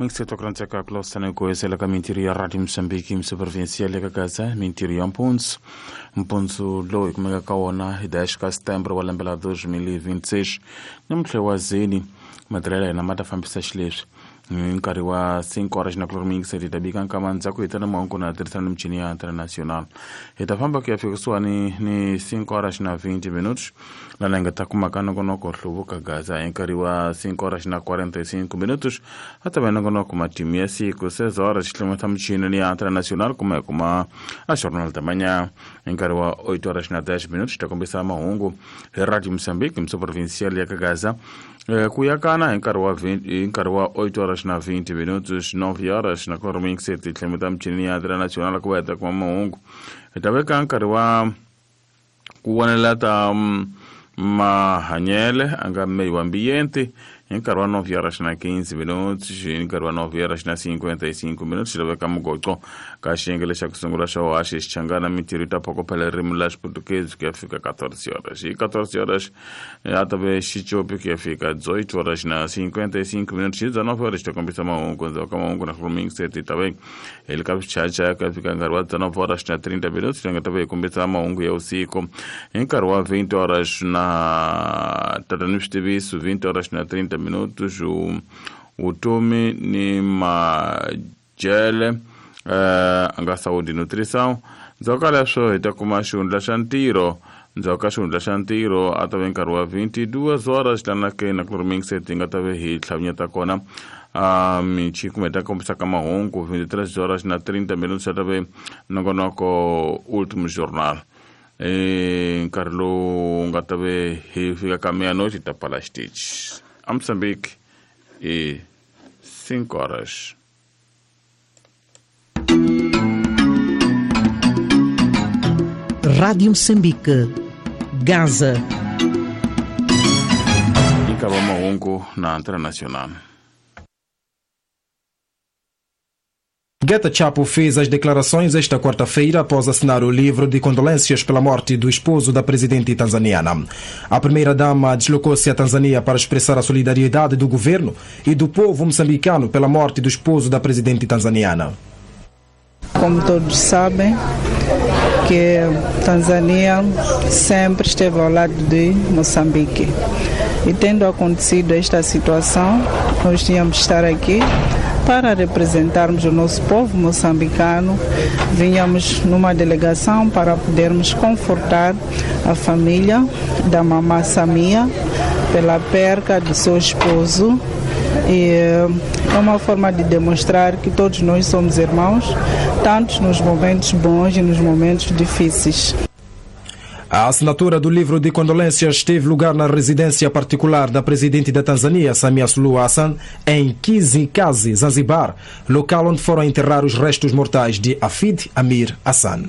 Mingseto kranteka klostana koesela ka mintiri ya Rádio Moçambique msupervencial ya Gaza mintiri ya mpunzu lo ikumeka kaona 10 setembro wa lembe la 2026 na mtlhe wa zeni matrela na matafambisa xileswi nkarhi wa 5 horas na klormingse titabika kama ndzhaku hi tana mhangu na tirhisana michini ya international hi ta famba ku ya fika kusuwani ni 5 horas na 20 minutos lana nga ta kumaka nongonoko hluvuka Gaza hi nkarhi wa 5 horas na 45 minutos hata va nongonoko matimu ya siku 6 horas xihlometa michini ya international kuma a jornal da manhã hi nkarhi wa 8 horas na 10 minutos ta kombisa mahungu hi Rádio Moçambique msupervencial ya Gaza kuyakana hi nkarhi wa 8 horas na 20 minutos 9 horas na klormingse tihlometa michini ya international ku heta kuma mahungu hi ta veka nkarhi wa ku vonela ta mahanyele anga meio ambiente em nkarhi wa 9 horas na 15 minutos em nkarhi wa 9 horas na 55 minutos laveka mugoco ka xiyenge xa ku sungula xa waxi xichangana mintirho ta phokopela ririmi la xiportuguese ku ya fika 14 horas hi 14 horas ya ta ve xicopi ku ya fika 18 horas na 55 minutos hi 19 horas ta kombisa mahungu ndzhaku mahungu na klormingse ta ve ele ka xichacha ka fika nkarhi wa 19 horas na 30 minutos nga ta ve kombisa mahungu ya usiku hi nkarhi wa 20 horas na tatani xitiviso 20 horas na 30 minutos utumi ni majele anga saúde nutrição ndzhaku leswo hi ta kuma xihundla xa ntirho ndzhaku ka xihundla xa ntirho a ta ve nkarhi wa 22 horas lana ke na klormingse ti nga ta ve hi tlhavanyeta kona michi kumbe ta kombisa ka mahungu 23 horas na 30 minutos a ta ve nongonoko último jornal nkarhi lowu nga ta ve hi fika ka meia-noite ta pala stage a Moçambique e 5 horas. Rádio Moçambique, Gaza. Nkarhi wa mahungu na internacional. Geta Chapo fez as declarações esta quarta-feira após assinar o livro de condolências pela morte do esposo da presidente tanzaniana. A primeira-dama deslocou-se à Tanzânia para expressar a solidariedade do governo e do povo moçambicano pela morte do esposo da presidente tanzaniana. Como todos sabem, que Tanzânia sempre esteve ao lado de Moçambique. E tendo acontecido esta situação, nós tínhamos de estar aqui para representarmos o nosso povo moçambicano. Vinhamos numa delegação para podermos confortar a família da mamã Samia pela perca do seu esposo. E é uma forma de demonstrar que todos nós somos irmãos, tanto nos momentos bons e nos momentos difíceis. A assinatura do livro de condolências teve lugar na residência particular da presidente da Tanzânia, Samia Suluhu Hassan, em Kizimkazi, Zanzibar, local onde foram enterrar os restos mortais de Hafidh Amir Hassan.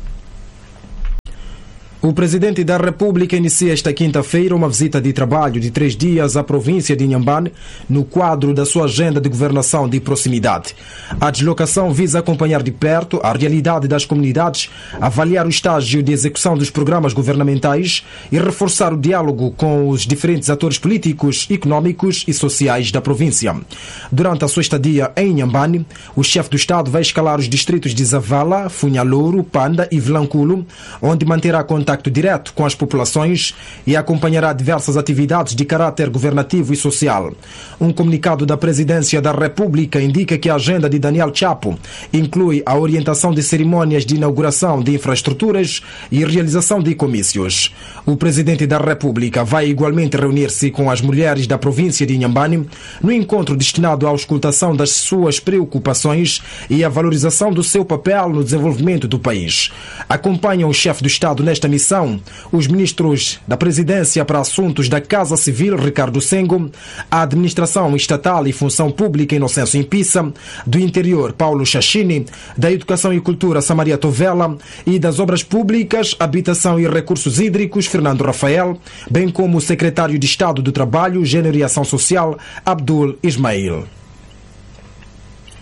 O presidente da República inicia esta quinta-feira uma visita de trabalho de 3 dias à província de Inhambane, no quadro da sua agenda de governação de proximidade. A deslocação visa acompanhar de perto a realidade das comunidades, avaliar o estágio de execução dos programas governamentais e reforçar o diálogo com os diferentes atores políticos, económicos e sociais da província. Durante a sua estadia em Inhambane, o chefe do Estado vai escalar os distritos de Zavala, Funhalouro, Panda e Vilanculo, onde manterá contato direto com as populações e acompanhará diversas atividades de caráter governativo e social. Um comunicado da Presidência da República indica que a agenda de Daniel Chapo inclui a orientação de cerimônias de inauguração de infraestruturas e realização de comícios. O Presidente da República vai igualmente reunir-se com as mulheres da província de Inhambane no encontro destinado à auscultação das suas preocupações e à valorização do seu papel no desenvolvimento do país. Acompanham o chefe do Estado nesta missão os ministros da Presidência para Assuntos da Casa Civil, Ricardo Sengo, a Administração Estatal e Função Pública, Inocêncio Impissa, do Interior, Paulo Chachini, da Educação e Cultura, Samaria Tovela, e das Obras Públicas, Habitação e Recursos Hídricos, Fernando Rafael, bem como o Secretário de Estado do Trabalho, Gênero e Ação Social, Abdul Ismail.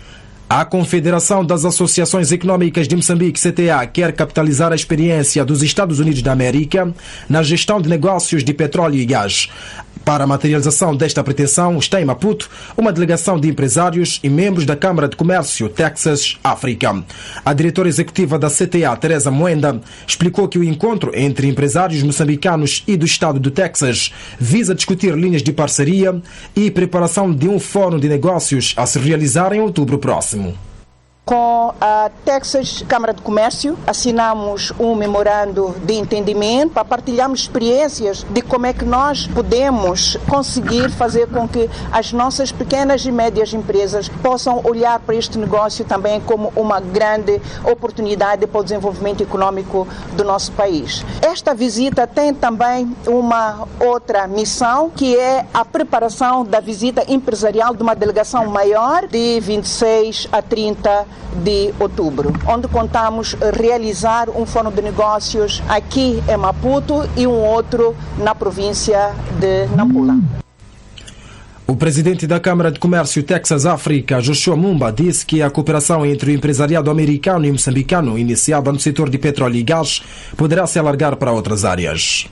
A Confederação das Associações Econômicas de Moçambique, CTA, quer capitalizar a experiência dos Estados Unidos da América na gestão de negócios de petróleo e gás. Para a materialização desta pretensão, está em Maputo uma delegação de empresários e membros da Câmara de Comércio Texas África. A diretora executiva da CTA, Teresa Moenda, explicou que o encontro entre empresários moçambicanos e do estado do Texas visa discutir linhas de parceria e preparação de um fórum de negócios a se realizar em outubro próximo. Com a Texas Câmara de Comércio, assinamos um memorando de entendimento para partilharmos experiências de como é que nós podemos conseguir fazer com que as nossas pequenas e médias empresas possam olhar para este negócio também como uma grande oportunidade para o desenvolvimento econômico do nosso país. Esta visita tem também uma outra missão, que é a preparação da visita empresarial de uma delegação maior de 26 a 30 de outubro, onde contamos realizar um fórum de negócios aqui em Maputo e um outro na província de Nampula. O presidente da Câmara de Comércio Texas África, Joshua Mumba, disse que a cooperação entre o empresariado americano e moçambicano, iniciada no setor de petróleo e gás, poderá se alargar para outras áreas.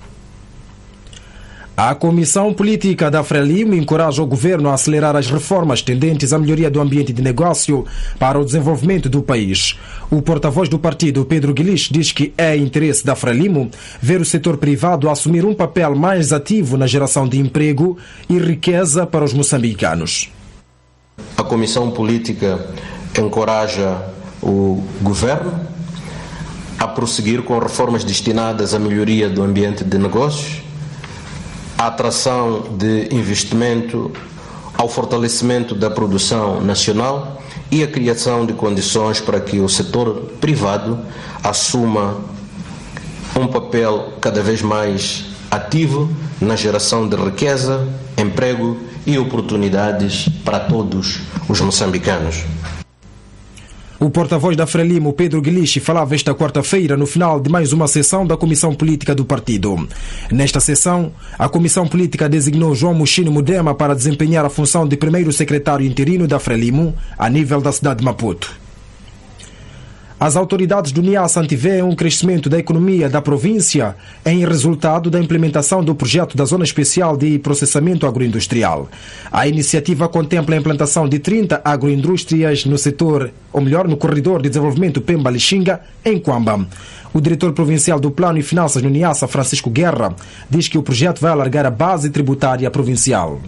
A Comissão Política da Frelimo encoraja o governo a acelerar as reformas tendentes à melhoria do ambiente de negócio para o desenvolvimento do país. O porta-voz do partido, Pedro Guilherme, diz que é interesse da Frelimo ver o setor privado assumir um papel mais ativo na geração de emprego e riqueza para os moçambicanos. A Comissão Política encoraja o governo a prosseguir com reformas destinadas à melhoria do ambiente de negócios, a atração de investimento, ao fortalecimento da produção nacional e a criação de condições para que o setor privado assuma um papel cada vez mais ativo na geração de riqueza, emprego e oportunidades para todos os moçambicanos. O porta-voz da Frelimo, Pedro Guilherme, falava esta quarta-feira no final de mais uma sessão da Comissão Política do partido. Nesta sessão, a Comissão Política designou João Muxino Mudema para desempenhar a função de primeiro secretário interino da Frelimo a nível da cidade de Maputo. As autoridades do NIAS antevêem um crescimento da economia da província em resultado da implementação do projeto da Zona Especial de Processamento Agroindustrial. A iniciativa contempla a implantação de 30 agroindústrias no setor, ou melhor, no corredor de desenvolvimento Pemba-Lixinga, em Quamba. O diretor provincial do Plano e Finanças no NIAS, Francisco Guerra, diz que o projeto vai alargar a base tributária provincial.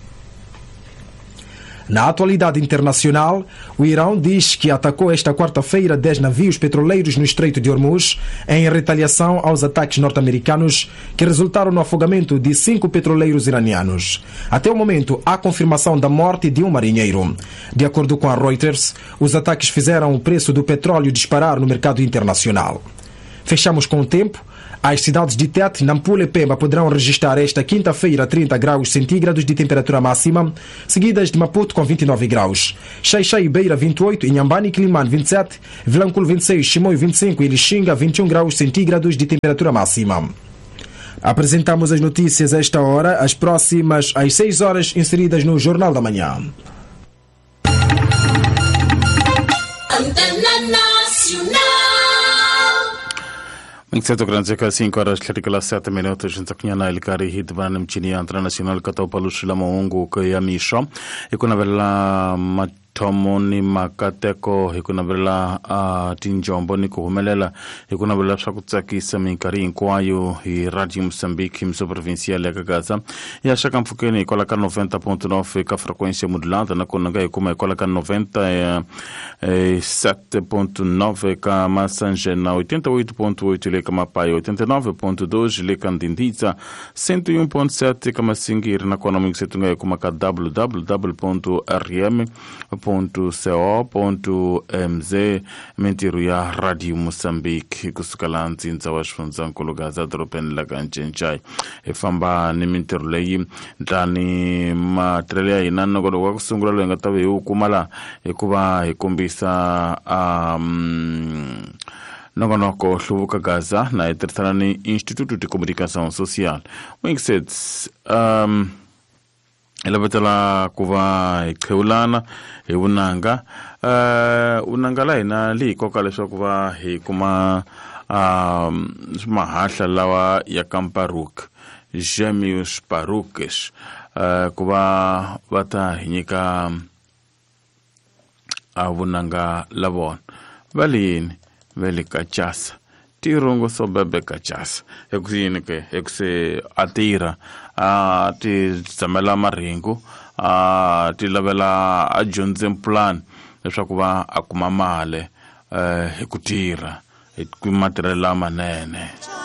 Na atualidade internacional, o Irão diz que atacou esta quarta-feira 10 navios petroleiros no Estreito de Hormuz em retaliação aos ataques norte-americanos que resultaram no afogamento de 5 petroleiros iranianos. Até o momento, há confirmação da morte de um marinheiro. De acordo com a Reuters, os ataques fizeram o preço do petróleo disparar no mercado internacional. Fechamos com o tempo. As cidades de Tete, Nampula e Pemba poderão registrar esta quinta-feira 30 graus centígrados de temperatura máxima, seguidas de Maputo com 29 graus. Xai-Xai e Beira 28, Inhambane e Quilimane 27, Vilanculo 26, Chimoio 25 e Lixinga 21 graus centígrados de temperatura máxima. Apresentamos as notícias a esta hora, as próximas às 6 horas inseridas no Jornal da Manhã. Certo grande que 5 horas e 7 minutos gente aqui na Ilkari hit bana mchini international kata palushila maungu ke yamisho ikuna bela tomoni makateko hikuna bela tinjombo ni kuhumelela hikuna bela shakutsakisa minkari inkwayo hi Radio Moçambique mso provincial ya Kagaza ya shaka mfukeni kola ka 90.9 ka frequência modulada na konanga ikuma kola ka 97.9 ka Massanje na 88.8 le kama Paio 89.2 le Kandindiza 101.7 kama Singir na kona mwingi setunga ikuma ka www.rm.co.mz mentiru ya Radio Moçambique kusukala nzinza wa shfunza nkulugaza dropeni laga nchenchai efamba ni mentiru leyi ndani matrelea inana kodo kwa kusungula luenga tawe ukumala ekuba ekumbisa nongonoko hluvuka Gaza na eterthalani Instituto de Comunicação Social. Wingsets elavetela kuva iqheulana hi vunanga unanga la hina li koka leswaku va hi kuma mahahla lawa ya Kamparuk Jemius Parukes kuva vata hinyika vunanga lavona valini veli kachasa tirongo so bebe kachasa ekusini ke ekuse atira ti tsamela maringu ti lavela a dyondze plan leswaku va akuma male hi ku tirha hi ku matirhela manene.